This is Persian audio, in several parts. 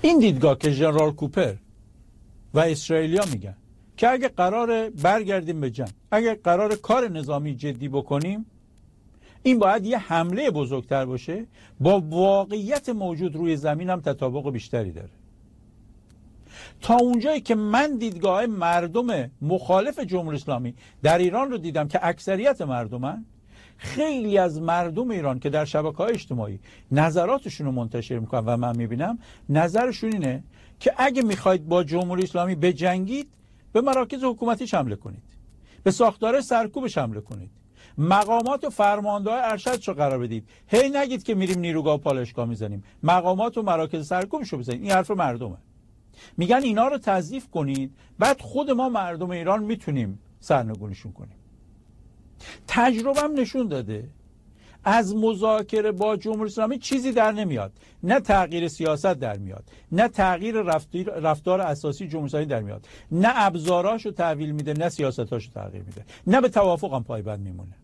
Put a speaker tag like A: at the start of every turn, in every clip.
A: این دیدگاه که ژنرال کوپر و اسرائیلیا میگن که اگه قرار برگردیم به جنگ، اگه قرار کار نظامی جدی بکنیم، این باید یه حمله بزرگتر باشه، با واقعیت موجود روی زمین هم تطابق بیشتری داره. تا اونجایی که من دیدگاه مردم مخالف جمهوری اسلامی در ایران رو دیدم که اکثریت مردمن، خیلی از مردم ایران که در شبکه‌های اجتماعی نظراتشون رو منتشر میکنن و من میبینم نظرشون اینه که اگه میخواید با جمهوری اسلامی بجنگید، به مراکز حکومتیش حمله کنید، به ساختار سرکوبش حمله کنید، مقامات و فرماندهای ارشدش رو قرار بدید، هی نگید که میریم نیروگاه و پالایشگاه میزنیم، مقامات و مراکز سرکوبش رو بزنید. این حرف مردمه. میگن اینا رو تضعیف کنید، بعد خود ما مردم ایران میتونیم سرنگونیشون کنیم. تجربه‌ام نشون داده از مذاکره با جمهوری اسلامی چیزی در نمیاد، نه تغییر سیاست در میاد، نه تغییر رفتار اساسی جمهوری اسلامی در میاد، نه ابزاراشو تحویل میده، نه سیاستاشو تغییر میده، نه به توافق هم پایبند میمونه.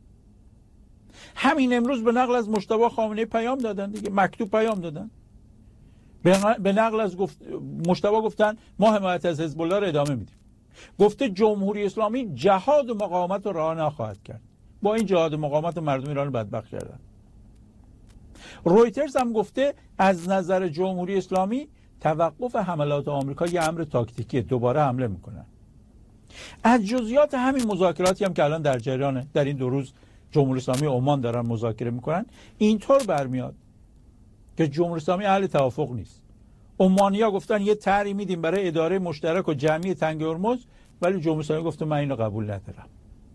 A: همین امروز به نقل از مجتبی خامنه‌ای پیام دادن دیگه، مکتوب پیام دادن. به نقل از مجتبی گفتن ما حمایت از حزب الله رو ادامه میدیم. گفته جمهوری اسلامی جهاد و مقاومت رو رها نخواهد کرد. با این جهاد و مقاومت مردم ایران رو بدبخت کردن. رویترز هم گفته از نظر جمهوری اسلامی توقف حملات آمریکا یه امر تاکتیکیه، دوباره حمله میکنن. از جزئیات همین مذاکراتی هم که الان در جریانه، در این 2 روز جمهوری اسلامی عمان دارن مذاکره میکنن، اینطور برمیاد که جمهوری اسلامی اهل توافق نیست. عمانی‌ها گفتن یه طرحی میدیم برای اداره مشترک و جمعی تنگه هرمز، ولی جمهوری اسلامی گفته من اینو قبول ندارم.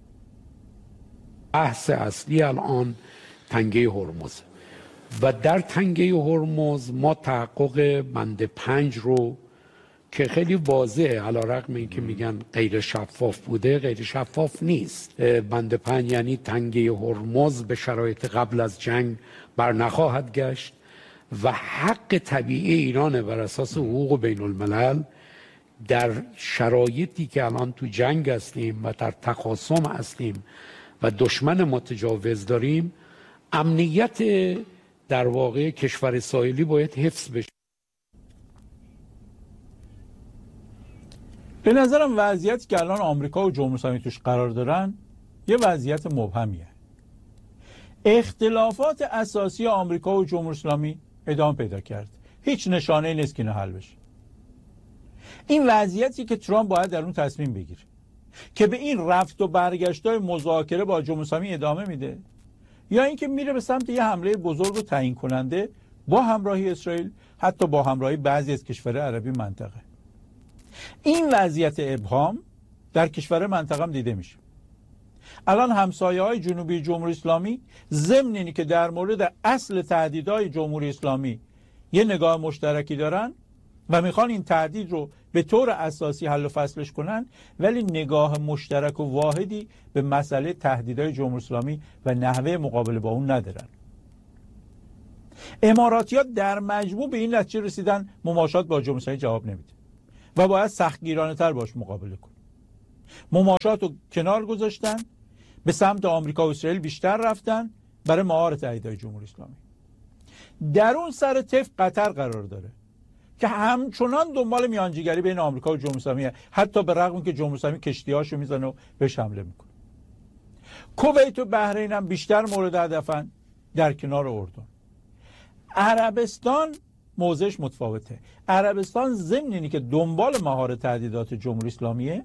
B: بحث اصلی الان تنگه هرمز و در تنگه هرمز ما تحقق بند 5 رو که خیلی واضحه، علیرغم اینکه میگن غیر شفاف بوده، غیر شفاف نیست. بند 5 یعنی تنگه هرمز به شرایط قبل از جنگ بر نخواهد گشت و حق طبیعی ایرانه بر اساس حقوق بین الملل در شرایطی که الان تو جنگ هستیم و در تخاصم هستیم و دشمن متجاوز داریم، امنیت در واقع کشور ساحلی باید حفظ بشه.
A: به نظرم وضعیتی که الان آمریکا و جمهوری اسلامی توش قرار دارن یه وضعیت مبهمیه. اختلافات اساسی آمریکا و جمهوری اسلامی ادامه پیدا کرد. هیچ نشانه‌ای نیست که اینو حل بشه. این وضعیتی که ترامپ باید در اون تصمیم بگیره که به این رفت و برگشت‌های مذاکره با جمهوری اسلامی ادامه میده، یا اینکه میره به سمت یه حمله بزرگ و تعیین کننده با همراهی اسرائیل، حتی با همراهی بعضی از کشورهای عربی منطقه. این وضعیت ابهام در کشور منطقه هم دیده میشه. الان همسایه‌های جنوبی جمهوری اسلامی ضمن اینی که در مورد اصل تهدیدهای جمهوری اسلامی یه نگاه مشترکی دارن و میخوان این تهدید رو به طور اساسی حل و فصلش کنن، ولی نگاه مشترک و واحدی به مسئله تهدیدهای جمهوری اسلامی و نحوه مقابله با اون ندارن. اماراتی‌ها در مجموع به این نتیجه رسیدن مماشات با جمهوری اسلامی جواب نمیده و باید سختگیرانه‌تر باش مقابله کن. مماشات رو کنار گذاشتن، به سمت آمریکا و اسرائیل بیشتر رفتن برای مهار تهدیدهای جمهوری اسلامی. در اون سر طیف قطر قرار داره که همچنان دنبال میانجیگری بین آمریکا و جمهوری اسلامی، حتی به رغم اینکه جمهوری اسلامی کشتی‌هاشو میزنه و بهش حمله میکنه. کویت و بحرین هم بیشتر مورد هدفن در کنار اردن. عربستان موضعش متفاوته. عربستان ضمن اینی که دنبال مهار تهدیدات جمهوری اسلامیه،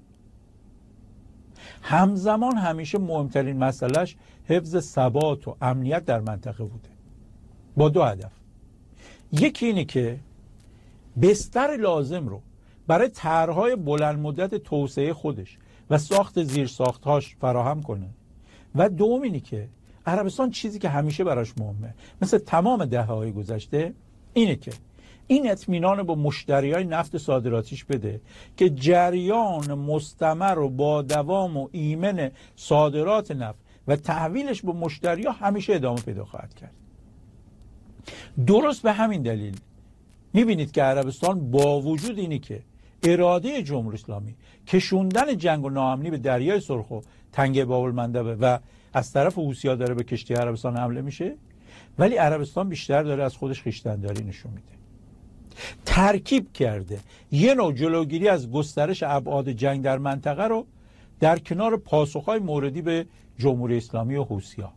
A: همزمان همیشه مهمترین مسئلهش حفظ ثبات و امنیت در منطقه بوده، با 2 هدف. یکی اینه که بستر لازم رو برای طرح‌های بلند مدت توسعه خودش و ساخت زیرساخت‌هاش فراهم کنه، و دوم اینه که عربستان چیزی که همیشه براش مهمه، مثل تمام دهه‌های گذشته، اینه که این اطمینان با مشتریای نفت صادراتیش بده که جریان مستمر و با دوام و ایمن صادرات نفت و تحویلش به مشتری‌ها همیشه ادامه پیدا خواهد کرد. درست به همین دلیل میبینید که عربستان با وجود اینی که اراده جمهوری اسلامی کشوندن جنگ و ناامنی به دریای سرخ و تنگه باب‌المندب و از طرف حوثی‌ها داره به کشتی عربستان حمله میشه، ولی عربستان بیشتر داره از خودش خویشتن‌داری نشون میده. ترکیب کرده یه نوع جلوگیری از گسترش ابعاد جنگ در منطقه رو در کنار پاسخهای موردی به جمهوری اسلامی و حوثی‌ها.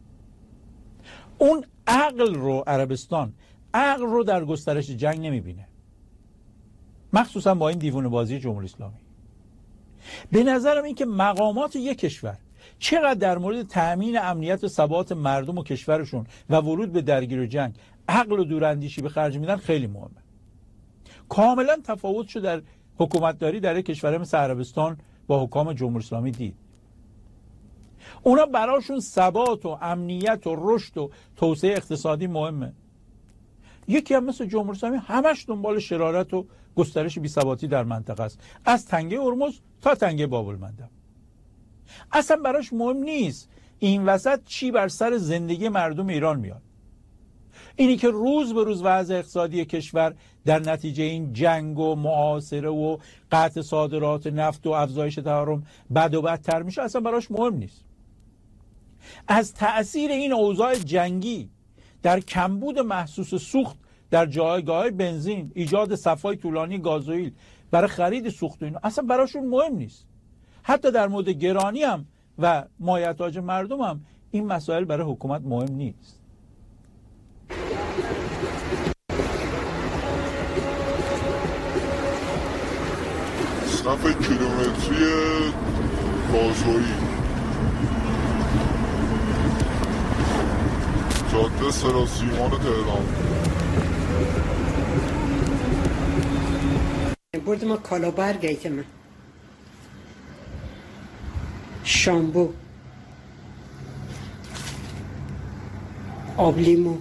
A: اون عقل رو عربستان عقل رو در گسترش جنگ نمیبینه، مخصوصا با این دیوونه بازی جمهوری اسلامی. به نظرم این که مقامات یک کشور چقدر در مورد تأمین امنیت و ثبات مردم و کشورشون و ورود به درگیر و جنگ عقل و دوراندیشی به خرج میدن خیلی مهمه. کاملا تفاوت شد در حکومتداری در یک کشور مثل عربستان با حکام جمهوری اسلامی دید. اونا براشون ثبات و امنیت و رشد و توسعه اقتصادی مهمه. یکی هم مثل جمهوری اسلامی همش دنبال شرارت و گسترش بی‌ثباتی در منطقه است، از تنگه هرمز تا تنگه باب‌المندب. اصلا براش مهم نیست این وسط چی بر سر زندگی مردم ایران میاد. اینی که روز به روز وضع اقتصادی کشور در نتیجه این جنگ و محاصره و قطع صادرات نفت و افزایش تورم بد و بدتر میشه اصلا براش مهم نیست. از تأثیر این اوضاع جنگی در کمبود محسوس سوخت در جایگاه بنزین، ایجاد صفای طولانی گازوئیل برای خرید سوخت و اینا اصلا براشون مهم نیست. حتی در مورد گرانی هم و مایحتاج مردم هم این مسائل برای حکومت مهم نیست.
C: صف کیلومتری گازوئیل جاده سراسیمان تهران.
D: برد ما کالابرگ ایت من شامبو آب لیمو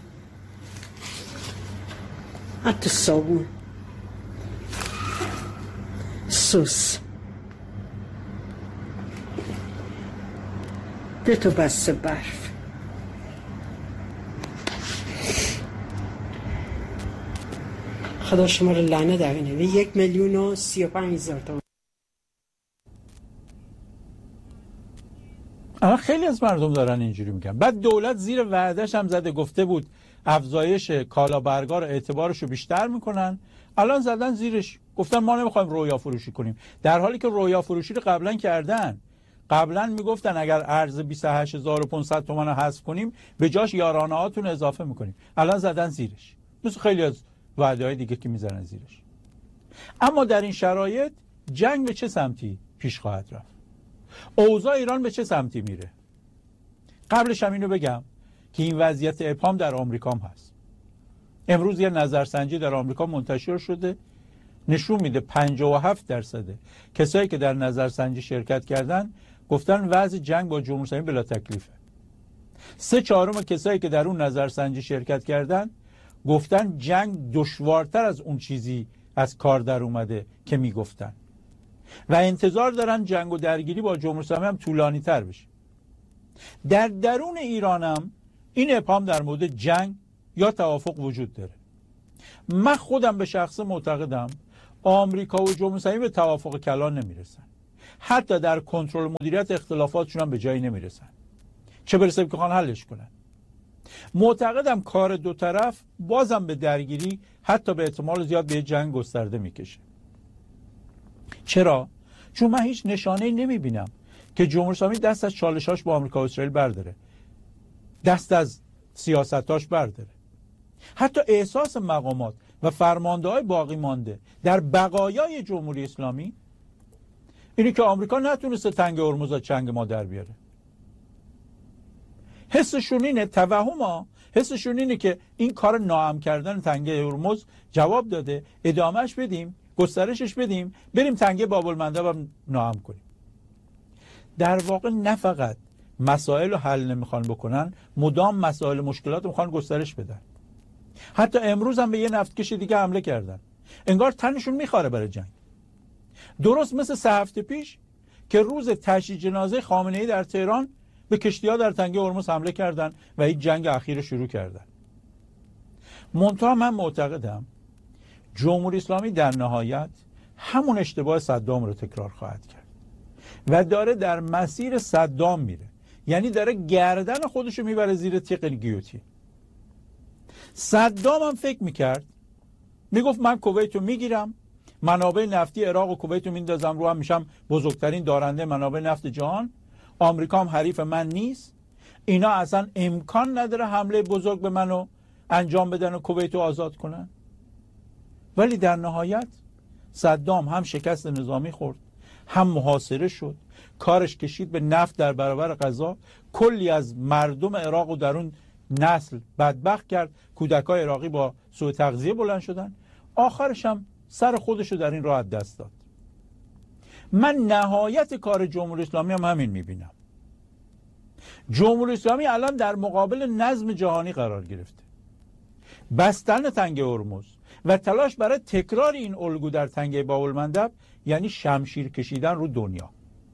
D: حتی صابون سس 2 بسته برف خدا شما رو لعنت دهنه 1,035,000 تومان.
A: اما خیلی از مردم دارن اینجوری میگن. بعد دولت زیر وعدهش هم زده گفته بود افزایش کالابرگا رو اعتبارش رو بیشتر میکنن، الان زدن زیرش گفتن ما نمیخوایم رویا فروشی کنیم، در حالی که رویا فروشی رو قبلا کردن. قبلا میگفتن اگر ارز 28,500 تومان رو حذف کنیم به جاش یارانه هاتون اضافه میکنیم، الان زدن زیرش، مثل خیلی از وعده‌های دیگه که میزنن زیرش. اما در این شرایط جنگ به چه سمتی پیش خواهد رفت؟ اوضاع ایران به چه سمتی میره؟ قبلش هم اینو بگم که این وضعیت ابهام در آمریکا هم هست. امروز یه نظرسنجی در آمریکا منتشر شده نشون میده 57% کسایی که در نظرسنجی شرکت کردن گفتن وضع جنگ با جمهوری اسلامی بلا تکلیفه. 3/4 کسایی که در اون نظرسنجی شرکت کردن گفتن جنگ دشوارتر از اون چیزی از کار در اومده که میگفتن و انتظار دارن جنگ و درگیری با جمهوری اسلامی هم طولانی تر بشه. در درون ایران هم این ابهام در مورد جنگ یا توافق وجود داره. من خودم به شخص معتقدم آمریکا و جمهوری اسلامی به توافق کلان نمیرسن، حتی در کنترل مدیریت اختلافاتشون هم به جایی نمیرسن، چه برسه که خواهن حلش کنن. معتقدم کار دو طرف بازم به درگیری، حتی به احتمال زیاد به جنگ گسترده میکشه. چرا؟ چون من هیچ نشانه‌ای نمیبینم که جمهوری اسلامی دست از چالشاش با آمریکا و اسرائیل برداره، دست از سیاستاش برداره. حتی احساس مقامات و فرمانده‌های باقی مانده در بقایای جمهوری اسلامی اینه که آمریکا نتونسته تنگه هرمز از چنگ ما در بیاره. حسشون اینه، حسشون اینه که این کار ناام کردن تنگه هرمز جواب داده، ادامهش بدیم، گسترشش بدیم، بریم تنگه باب‌المندب هم ناام کنیم. در واقع نه فقط مسائل رو حل نمیخوان بکنن، مدام مسائل مشکلات میخوان گسترش بدن. حتی امروز هم به یه نفتکش دیگه حمله کردن، انگار تنشون میخواره برای جنگ. درست مثل 3 هفته پیش که روز تشییع جنازه خامنه‌ای در تهران به کشتی‌ها در تنگه هرمز حمله کردن و این جنگ اخیر شروع کردن. منتها من معتقدم جمهوری اسلامی در نهایت همون اشتباه صدام رو تکرار خواهد کرد و داره در مسیر صدام میره، یعنی داره گردن خودش رو میبره زیر تیغ گیوتین. صدام هم فکر میکرد میگفت من کویت رو میگیرم، منابع نفتی عراق و کویت رو میندازم رو هم، میشم بزرگترین دارنده منابع نفت جهان، آمریکا هم حریف من نیست، اینا اصلا امکان نداره حمله بزرگ به منو انجام بدن و کویت رو آزاد کنن. ولی در نهایت صدام هم شکست نظامی خورد، هم محاصره شد، کارش کشید به نفت در برابر غذا، کلی از مردم عراق و در اون نسل بدبخت کرد، کودکای عراقی با سوء تغذیه بلند شدن، آخرش هم سر خودشو در این راه از دست داد. من نهایت کار جمهوری اسلامی هم همین میبینم. جمهوری اسلامی الان در مقابل نظم جهانی قرار گرفته. بستن تنگه هرمز و تلاش برای تکرار این الگو در تنگه باب‌المندب یعنی شمشیر کشیدن رو دنیا،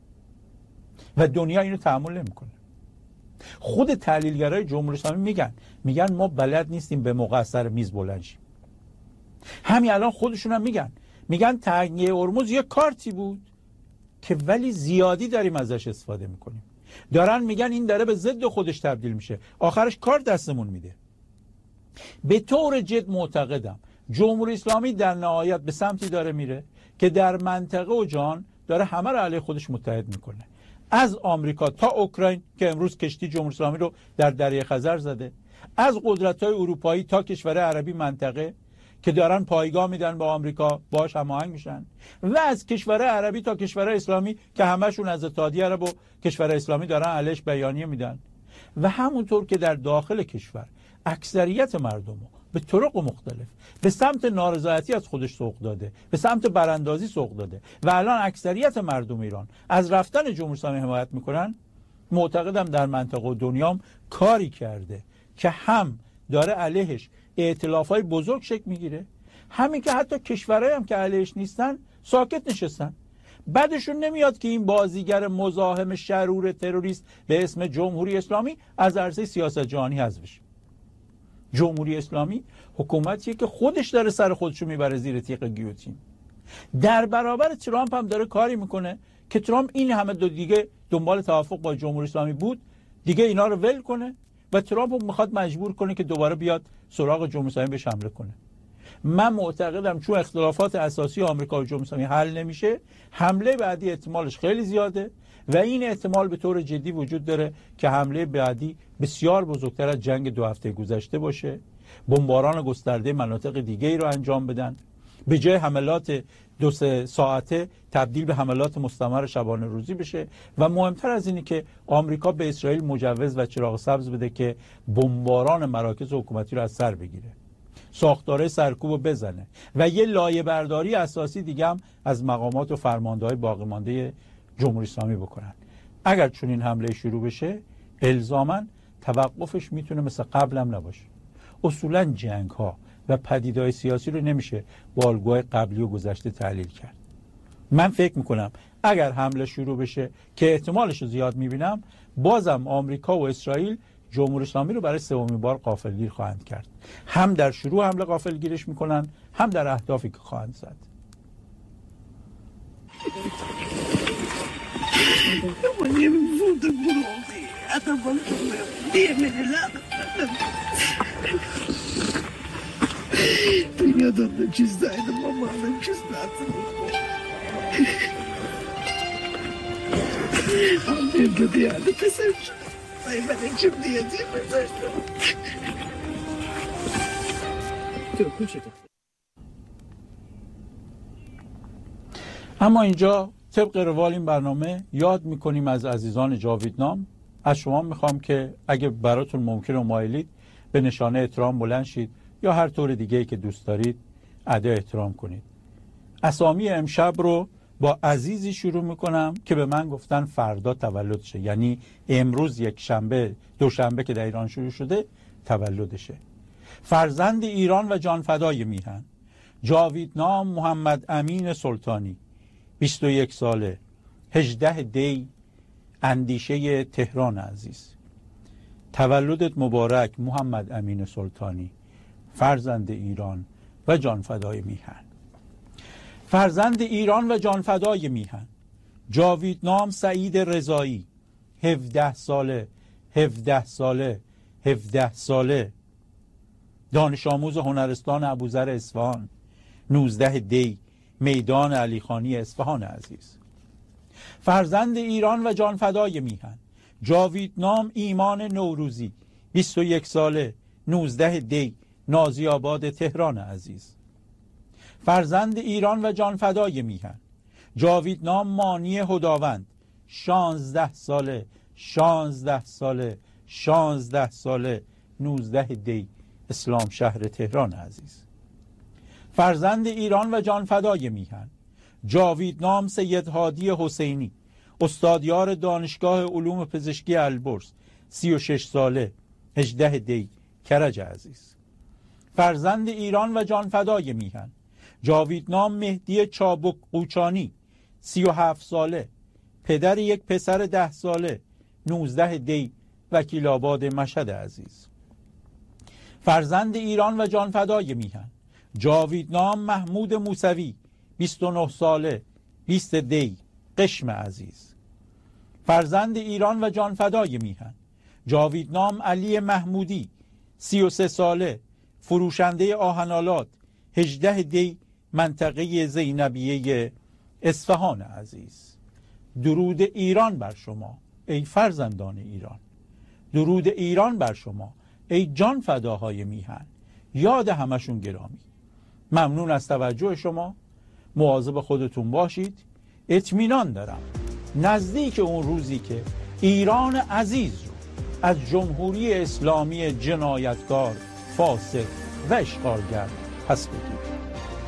A: و دنیا اینو تحمل نمیکنه. خود تحلیلگرای جمهوری اسلامی میگن ما بلد نیستیم به موقع از سر میز بلند شیم. همین الان خودشون هم میگن تنگه هرمز یه کارتی بود که ولی زیادی داریم ازش استفاده میکنیم. دارن میگن این داره به ضد خودش تبدیل میشه، آخرش کار دستمون میده. به طور جد معتقدم جمهوری اسلامی در نهایت به سمتی داره میره که در منطقه و جهان داره همه رو علیه خودش متحد میکنه، از آمریکا تا اوکراین که امروز کشتی جمهوری اسلامی رو در دریای خزر زده، از قدرت‌های اروپایی تا کشورهای عربی منطقه که دارن پایگاه میدن با آمریکا، باش هماهنگ میشن، و از کشورهای عربی تا کشورهای اسلامی که همشون از اتحادیه عرب و کشورهای اسلامی دارن علیش بیانیه میدن، و همونطور که در داخل کشور اکثریت مردم به طرق مختلف به سمت نارضایتی از خودش سوق داده، به سمت براندازی سوق داده و الان اکثریت مردم ایران از رفتن جمهوری اسلامی حمایت میکنن، معتقدم در منطقه و دنیام کاری کرده که هم داره علیهش ائتلافای بزرگ شکل میگیره، همین که حتی کشورهایی هم که علیهش نیستن ساکت نشستن. بعدشون نمیاد که این بازیگر مزاحم شرور تروریست به اسم جمهوری اسلامی از عرصه سیاست جهانی حذف بشه. جمهوری اسلامی حکومتیه که خودش داره سر خودشو میبره زیر تیغ گیوتین. در برابر ترامپ هم داره کاری میکنه که ترامپ این همه دیگه دنبال توافق با جمهوری اسلامی بود، دیگه اینا رو ول کنه و ترامپ رو میخواد مجبور کنه که دوباره بیاد سراغ جمهوری اسلامی بهش حمله کنه. من معتقدم چون اختلافات اساسی آمریکا و جمهوری اسلامی حل نمیشه، حمله بعدی احتمالش خیلی زیاده و این احتمال به طور جدی وجود داره که حمله بعدی بسیار بزرگتر از جنگ 2 هفته گذشته باشه، بمباران گسترده مناطق دیگه ای رو انجام بدن، به جای حملات 2-3 ساعته تبدیل به حملات مستمر شبانه روزی بشه، و مهمتر از اینه که آمریکا به اسرائیل مجوز و چراغ سبز بده که بمباران مراکز حکومتی رو از سر بگیره، ساختاره سرکوب رو بزنه و یه لایه برداری اساسی دیگه هم از مقامات و فرمانده‌های باقی مانده جمهوری اسلامی بکنن. اگر چون این حمله شروع بشه الزاماً توقفش میتونه مثل قبل هم نباشه. اصولاً جنگ ها و پدیده‌های سیاسی رو نمیشه با الگوهای قبلی و گذشته تحلیل کرد. من فکر میکنم اگر حمله شروع بشه که احتمالش رو زیاد میبینم، بازم آمریکا و اسرائیل جمهوری اسلامی رو برای 3مین بار غافلگیر خواهند کرد. هم در شروع حمله غافلگیرش میکنن، هم در اهدافی که خواهند زد.
E: Dünyadan da çizdeydim ama ben çizmedim. Annem dedi yani tesadüf. Ay ben içim diye değil mi?
A: اما اینجا طبق روال این برنامه یاد میکنیم از عزیزان جاویدنام. از شما میخوام که اگه براتون ممکن و مایلید به نشانه احترام بلند شید یا هر طور دیگه‌ای که دوست دارید ادای احترام کنید. اسامی امشب رو با عزیزی شروع میکنم که به من گفتن فردا تولدشه، یعنی امروز یک شنبه، دوشنبه که در ایران شروع شده تولدشه. فرزند ایران و جانفدای میهن، جاویدنام محمد امین سلطانی، 21 ساله، 18 دی، اندیشه تهران عزیز. تولدت مبارک محمد امین سلطانی، فرزند ایران و جانفدای میهن. فرزند ایران و جانفدای میهن، جاویدنام سعید رضایی، 17 ساله، 17 ساله، 17 ساله، دانش آموز هنرستان ابوذر اصفهان، 19 دی میدان علیخانی اصفهان عزیز. فرزند ایران و جانفدای میهن جاوید نام ایمان نوروزی 21 ساله 19 دی نازی آباد تهران عزیز. فرزند ایران و جانفدای میهن جاوید نام مانی هداوند 16 ساله 16 ساله 19 دی اسلام شهر تهران عزیز. فرزند ایران و جانفدای میهن جاوید نام سید هادی حسینی استادیار دانشگاه علوم پزشکی البرز 36 ساله 18 دی کرج عزیز. فرزند ایران و جانفدای میهن جاوید نام مهدی چابک قوچانی 37 ساله پدر یک پسر 10 ساله 19 دی وکیل آباد مشهد عزیز. فرزند ایران و جانفدای میهن جاوید نام محمود موسوی 29 ساله 20 دی قشم عزیز. فرزند ایران و جانفدای میهن جاوید نام علی محمودی 33 ساله فروشنده آهنالات 18 دی منطقه زینبیه اصفهان عزیز. درود ایران بر شما ای فرزندان ایران، درود ایران بر شما ای جان فداهای میهن، یاد همشون گرامی. ممنون از توجه شما، مواظب خودتون باشید. اطمینان دارم نزدیک اون روزی که ایران عزیز رو از جمهوری اسلامی جنایتکار، فاسد و اشغالگر پس بگیرید.